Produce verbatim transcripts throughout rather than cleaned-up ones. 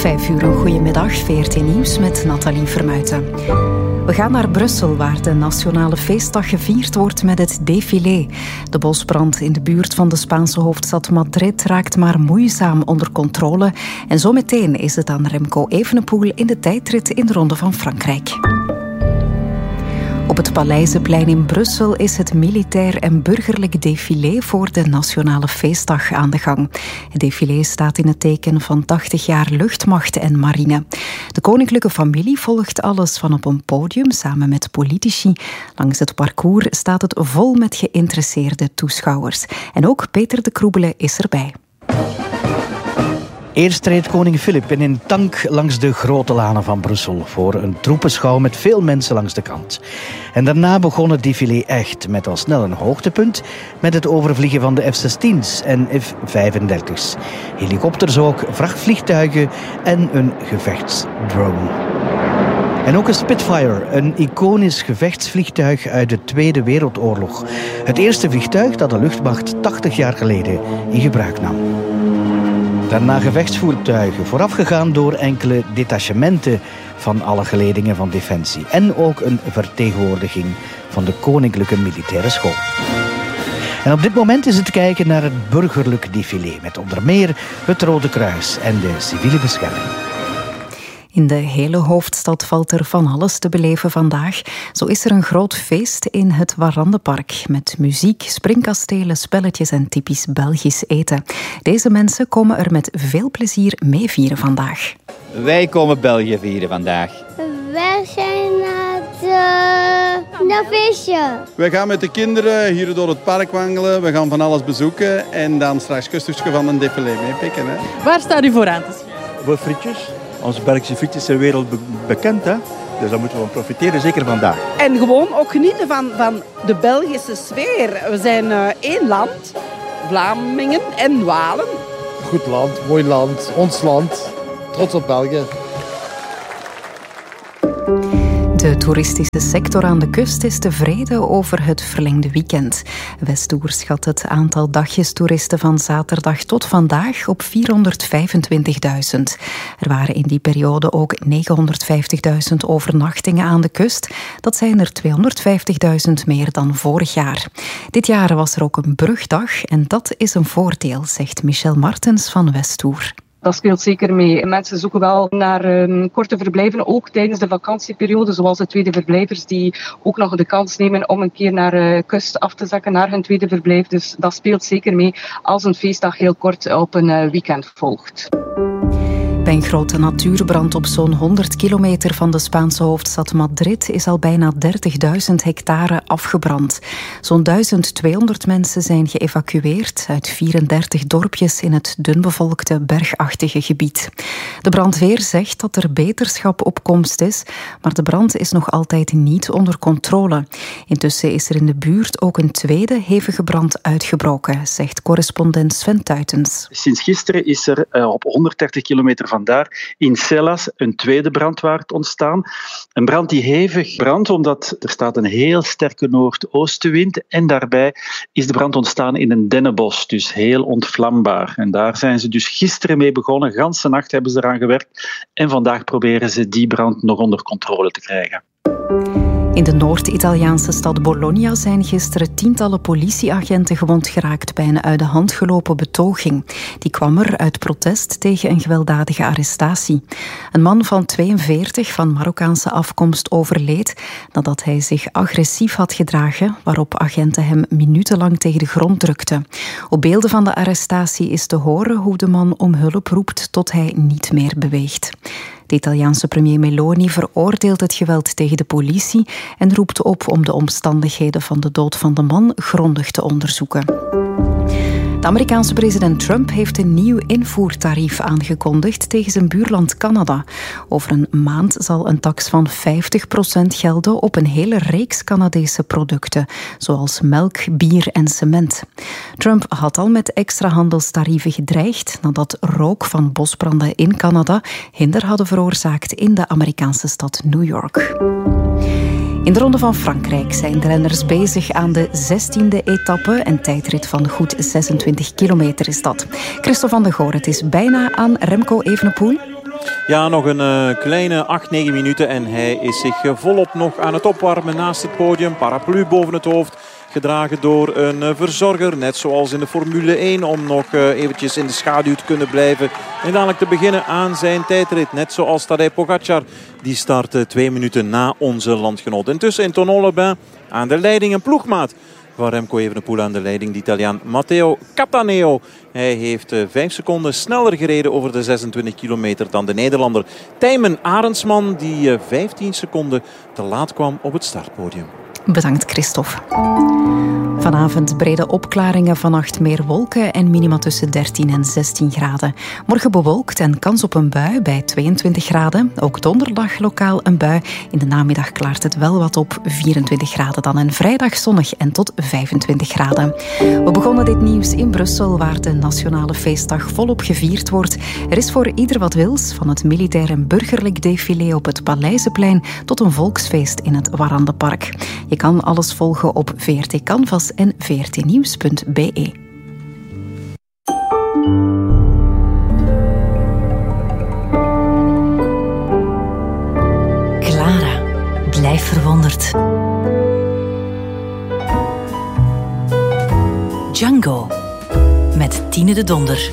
Vijf uur, een goedemiddag, V R T Nieuws met Nathalie Vermuijten. We gaan naar Brussel, waar de nationale feestdag gevierd wordt met het défilé. De bosbrand in de buurt van de Spaanse hoofdstad Madrid raakt maar moeizaam onder controle. En zometeen is het aan Remco Evenepoel in de tijdrit in de Ronde van Frankrijk. Op het Paleizenplein in Brussel is het militair en burgerlijk défilé voor de Nationale Feestdag aan de gang. Het défilé staat in het teken van tachtig jaar luchtmacht en marine. De koninklijke familie volgt alles van op een podium samen met politici. Langs het parcours staat het vol met geïnteresseerde toeschouwers. En ook Peter de Kroebele is erbij. Eerst reed koning Filip in een tank langs de grote lanen van Brussel voor een troepenschouw met veel mensen langs de kant. En daarna begon het défilé echt, met al snel een hoogtepunt met het overvliegen van de F zestien's en F vijfendertig's. Helikopters ook, vrachtvliegtuigen en een gevechtsdrone. En ook een Spitfire, een iconisch gevechtsvliegtuig uit de Tweede Wereldoorlog. Het eerste vliegtuig dat de luchtmacht tachtig jaar geleden in gebruik nam. Daarna gevechtsvoertuigen, voorafgegaan door enkele detachementen van alle geledingen van Defensie. En ook een vertegenwoordiging van de Koninklijke Militaire School. En op dit moment is het kijken naar het burgerlijk défilé, met onder meer het Rode Kruis en de civiele bescherming. In de hele hoofdstad valt er van alles te beleven vandaag. Zo is er een groot feest in het Warandenpark met muziek, springkastelen, spelletjes en typisch Belgisch eten. Deze mensen komen er met veel plezier mee vieren vandaag. Wij komen België vieren vandaag. Wij zijn naar de, naar feestje. Wij gaan met de kinderen hier door het park wandelen. We gaan van alles bezoeken en dan straks kustusje van een défilé meepikken. Hè. Waar staat u voor aan te schrijven? Voor frietjes. Onze Belgische frietjes zijn wereld bekend, hè? Dus daar moeten we van profiteren, zeker vandaag. En gewoon ook genieten van, van de Belgische sfeer. We zijn uh, één land, Vlamingen en Walen. Goed land, mooi land, ons land. Trots op België. De toeristische sector aan de kust is tevreden over het verlengde weekend. Westoer schat het aantal dagjestoeristen van zaterdag tot vandaag op vierhonderdvijfentwintigduizend. Er waren in die periode ook negenhonderdvijftigduizend overnachtingen aan de kust. Dat zijn er tweehonderdvijftigduizend meer dan vorig jaar. Dit jaar was er ook een brugdag en dat is een voordeel, zegt Michel Martens van Westoer. Dat speelt zeker mee. Mensen zoeken wel naar um, korte verblijven, ook tijdens de vakantieperiode, zoals de tweede verblijvers die ook nog de kans nemen om een keer naar de uh, kust af te zakken, naar hun tweede verblijf. Dus dat speelt zeker mee als een feestdag heel kort op een uh, weekend volgt. Bij een grote natuurbrand op zo'n honderd kilometer van de Spaanse hoofdstad Madrid is al bijna dertigduizend hectare afgebrand. Zo'n duizend tweehonderd mensen zijn geëvacueerd uit vierendertig dorpjes in het dunbevolkte bergachtige gebied. De brandweer zegt dat er beterschap op komst is, maar de brand is nog altijd niet onder controle. Intussen is er in de buurt ook een tweede hevige brand uitgebroken, zegt correspondent Sven Tuitens. Sinds gisteren is er uh, op honderddertig kilometer vandaar in Cellas een tweede brandwaard ontstaan. Een brand die hevig brandt omdat er staat een heel sterke noordoostenwind en daarbij is de brand ontstaan in een dennenbos, dus heel ontvlambaar. En daar zijn ze dus gisteren mee begonnen, ganse nacht hebben ze eraan gewerkt en vandaag proberen ze die brand nog onder controle te krijgen. In de Noord-Italiaanse stad Bologna zijn gisteren tientallen politieagenten gewond geraakt bij een uit de hand gelopen betoging. Die kwam er uit protest tegen een gewelddadige arrestatie. Een man van tweeënveertig van Marokkaanse afkomst overleed nadat hij zich agressief had gedragen, waarop agenten hem minutenlang tegen de grond drukten. Op beelden van de arrestatie is te horen hoe de man om hulp roept tot hij niet meer beweegt. De Italiaanse premier Meloni veroordeelt het geweld tegen de politie en roept op om de omstandigheden van de dood van de man grondig te onderzoeken. De Amerikaanse president Trump heeft een nieuw invoertarief aangekondigd tegen zijn buurland Canada. Over een maand zal een tax van vijftig procent gelden op een hele reeks Canadese producten, zoals melk, bier en cement. Trump had al met extra handelstarieven gedreigd nadat rook van bosbranden in Canada hinder hadden veroorzaakt in de Amerikaanse stad New York. In de Ronde van Frankrijk zijn de renners bezig aan de zestiende etappe. Een tijdrit van goed zesentwintig kilometer is dat. Christophe van de Goor, het is bijna aan Remco Evenepoel. Ja, nog een uh, kleine acht, negen minuten en hij is zich uh, volop nog aan het opwarmen naast het podium. Paraplu boven het hoofd, gedragen door een uh, verzorger. Net zoals in de Formule één, om nog uh, eventjes in de schaduw te kunnen blijven. En dadelijk te beginnen aan zijn tijdrit. Net zoals Tadej Pogacar, die start uh, twee minuten na onze landgenoot. Intussen in Tonon-les-Bains aan de leiding een ploegmaat van Remco Evenepoel aan de leiding, de Italiaan Matteo Cattaneo. Hij heeft uh, vijf seconden sneller gereden over de zesentwintig kilometer dan de Nederlander Tijmen Arendsman, die uh, vijftien seconden te laat kwam op het startpodium. Bedankt, Christophe. Vanavond brede opklaringen, vannacht meer wolken en minima tussen dertien en zestien graden. Morgen bewolkt en kans op een bui bij tweeëntwintig graden. Ook donderdag lokaal een bui. In de namiddag klaart het wel wat op, vierentwintig graden dan. En vrijdag zonnig en tot vijfentwintig graden. We begonnen dit nieuws in Brussel, waar de nationale feestdag volop gevierd wordt. Er is voor ieder wat wils, van het militair en burgerlijk défilé op het Paleizenplein tot een volksfeest in het Warandenpark. Je kan alles volgen op V R T Canvas en v r t nieuws punt b e. Clara, blijf verwonderd. Django, met Tine de Donder.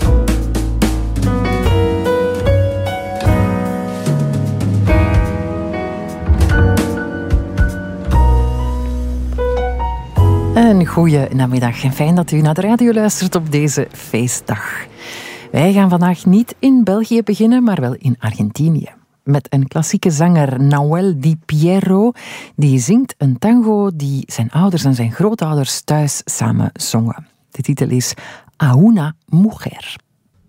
Een goeie namiddag en fijn dat u naar de radio luistert op deze feestdag. Wij gaan vandaag niet in België beginnen, maar wel in Argentinië. Met een klassieke zanger, Nahuel Di Piero, die zingt een tango die zijn ouders en zijn grootouders thuis samen zongen. De titel is A una mujer.